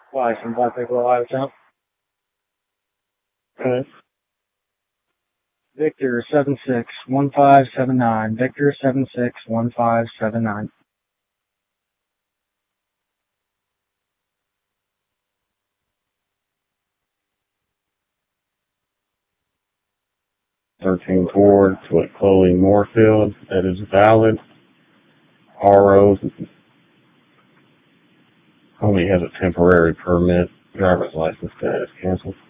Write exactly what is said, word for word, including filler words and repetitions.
License, I think we'll have time. Okay. Victor seven six one five seven nine. Victor seven six one five seven nine. Thirteen towards with Chloe Moorfield. That is valid. R O only has a temporary permit. Driver's license status canceled.